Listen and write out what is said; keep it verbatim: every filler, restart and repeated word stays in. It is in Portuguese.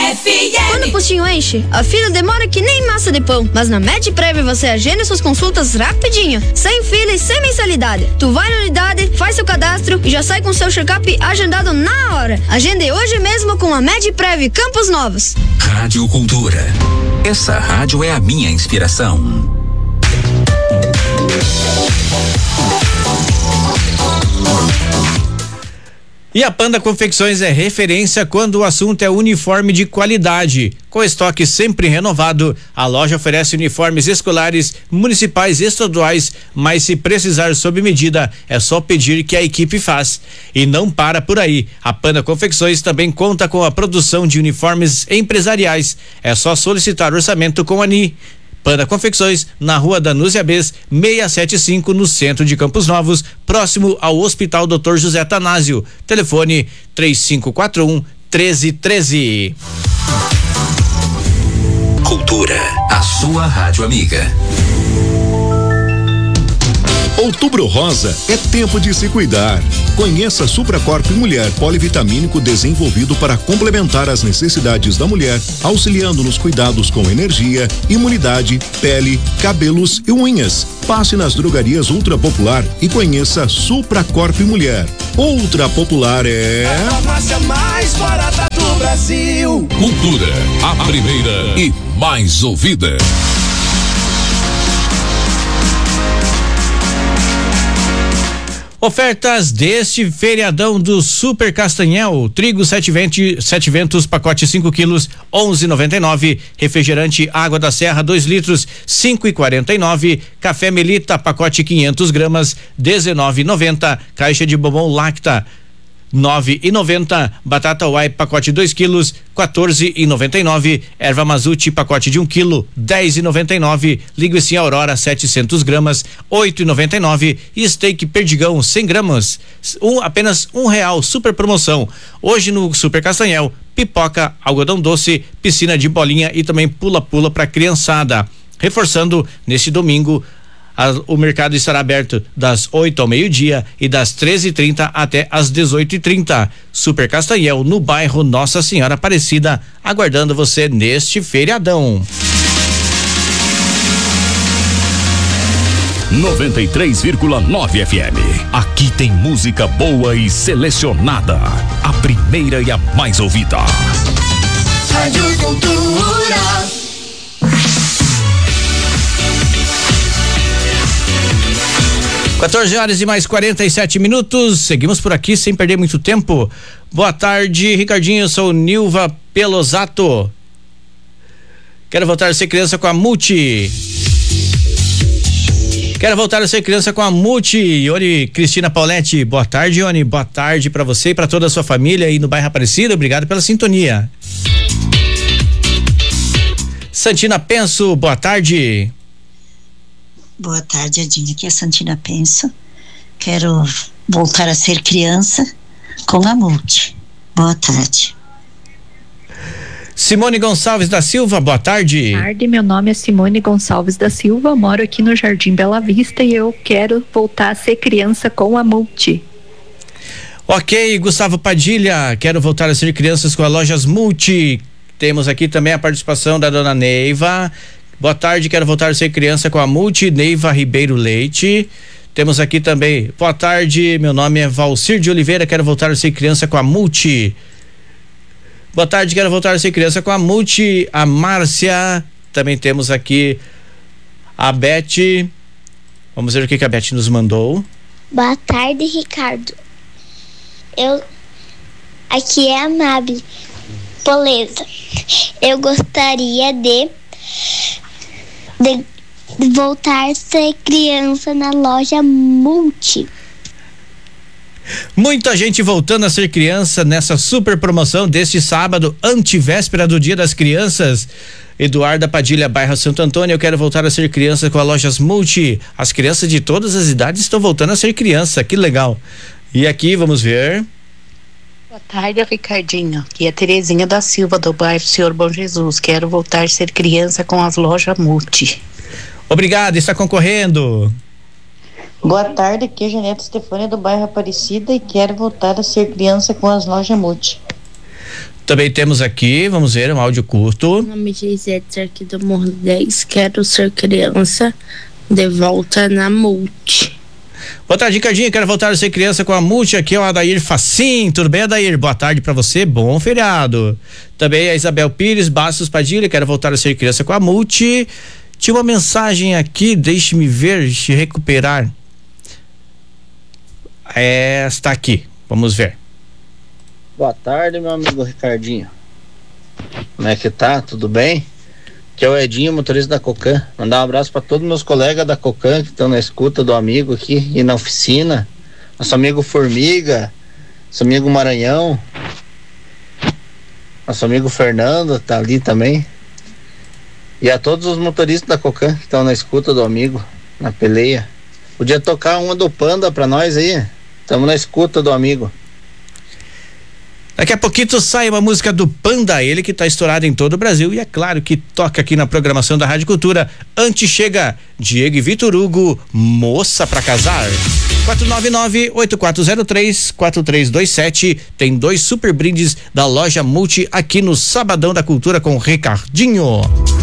F M. Quando o postinho enche, a fila demora que nem massa de pão. Mas na MedPrev você agenda suas consultas rapidinho, sem fila e sem mensalidade. Tu vai na unidade, faz seu cadastro e já sai com seu check-up agendado na hora. Agende hoje mesmo com a MedPrev Campos Novos. Rádio Cultura. Essa rádio é a minha inspiração. E a Panda Confecções é referência quando o assunto é uniforme de qualidade. Com estoque sempre renovado, a loja oferece uniformes escolares, municipais e estaduais, mas se precisar sob medida, é só pedir que a equipe faz. E não para por aí. A Panda Confecções também conta com a produção de uniformes empresariais. É só solicitar orçamento com a N I. Panda Confecções, na rua Danúzia Bes, seiscentos e setenta e cinco, no centro de Campos Novos, próximo ao Hospital doutor José Tanásio. Telefone três cinco quatro um, um três um três. Cultura, a sua rádio amiga. Outubro Rosa é tempo de se cuidar. Conheça Supracorp Mulher polivitamínico, desenvolvido para complementar as necessidades da mulher, auxiliando nos cuidados com energia, imunidade, pele, cabelos e unhas. Passe nas drogarias Ultra Popular e conheça Supracorp Mulher. Ultra Popular é a farmácia mais barata do Brasil. Cultura, a primeira e mais ouvida. Ofertas deste feriadão do Super Castanhel: trigo sete ventos, pacote cinco quilos, onze e noventa e nove. Refrigerante Água da Serra dois litros, cinco e quarenta e nove. Café Melita, pacote quinhentos gramas, dezenove e noventa. Caixa de bombom Lacta, nove e noventa. Batata Uai, pacote dois quilos, quatorze e noventa e nove. Erva Mazuti, pacote de um quilo, dez e noventa e nove. Linguiça Aurora, setecentos gramas, oito e noventa e nove. E steak Perdigão, cem gramas, um, apenas um real. Super promoção. Hoje no Super Castanhel, pipoca, algodão doce, piscina de bolinha e também pula-pula para criançada. Reforçando, neste domingo, A, o mercado estará aberto das oito ao meio-dia e das treze e trinta até as dezoito e trinta. Super Castanhel, no bairro Nossa Senhora Aparecida, aguardando você neste feriadão. noventa e três vírgula nove F M. Aqui tem música boa e selecionada. A primeira e a mais ouvida. Rádio Cultura. quatorze horas e mais quarenta e sete minutos. Seguimos por aqui sem perder muito tempo. Boa tarde, Ricardinho. Eu sou Nilva Pelosato. Quero voltar a ser criança com a Multi. Quero voltar a ser criança com a Multi. Ione Cristina Pauletti. Boa tarde, Ione. Boa tarde para você e para toda a sua família aí no bairro Aparecida. Obrigado pela sintonia. Santina Penso, boa tarde. Boa tarde, Adinha. Aqui é a Santina Penso. Quero voltar a ser criança com a Multi. Boa tarde. Simone Gonçalves da Silva, boa tarde. Boa tarde, meu nome é Simone Gonçalves da Silva, moro aqui no Jardim Bela Vista e eu quero voltar a ser criança com a Multi. Ok, Gustavo Padilha, quero voltar a ser crianças com a Lojas Multi. Temos aqui também a participação da dona Neiva. Boa tarde, quero voltar a ser criança com a Multi, Neiva Ribeiro Leite. Temos aqui também, boa tarde, meu nome é Valcir de Oliveira, quero voltar a ser criança com a Multi. Boa tarde, quero voltar a ser criança com a Multi, a Márcia. Também temos aqui a Beth. Vamos ver o que, que a Beth nos mandou. Boa tarde, Ricardo. Eu aqui é a Mabel Poleza. Eu gostaria de de voltar a ser criança na loja Multi. Muita gente voltando a ser criança nessa super promoção deste sábado, antivéspera do Dia das Crianças. Eduarda Padilha, bairro Santo Antônio, eu quero voltar a ser criança com a Lojas Multi. As crianças de todas as idades estão voltando a ser criança, que legal. E aqui, vamos ver. Boa tarde, Ricardinho. Aqui é Terezinha da Silva, do bairro Senhor Bom Jesus. Quero voltar a ser criança com as lojas Multi. Obrigado, está concorrendo. Boa tarde, aqui é Janete Stefânia do bairro Aparecida e quero voltar a ser criança com as lojas Multi. Também temos aqui, vamos ver, um áudio curto. Meu nome é Gisete, aqui do Morro dez. Quero ser criança de volta na Multi. Boa tarde, Ricardinho. Quero voltar a ser criança com a Multi. Aqui é o Adair Facim. Tudo bem, Adair? Boa tarde pra você. Bom feriado. Também a Isabel Pires, Bastos Padilha. Quero voltar a ser criança com a Multi. Tinha uma mensagem aqui, deixe-me ver, deixe recuperar. Esta aqui. Vamos ver. Boa tarde, meu amigo Ricardinho. Como é que tá? Tudo bem? Aqui é o Edinho, motorista da Cocan. Mandar um abraço para todos meus colegas da Cocan que estão na escuta do amigo aqui e na oficina. Nosso amigo Formiga, nosso amigo Maranhão, nosso amigo Fernando tá ali também. E a todos os motoristas da Cocan que estão na escuta do amigo, na peleia. Podia tocar uma do Panda pra nós aí. Estamos na escuta do amigo. Daqui a pouquinho sai uma música do Panda, ele que tá estourado em todo o Brasil e é claro que toca aqui na programação da Rádio Cultura. Antes chega Diego e Vitor Hugo, Moça pra Casar. quatro nove nove, oito quatro zero três, quatro três dois sete. Tem dois super brindes da loja Multi aqui no Sabadão da Cultura com Ricardinho.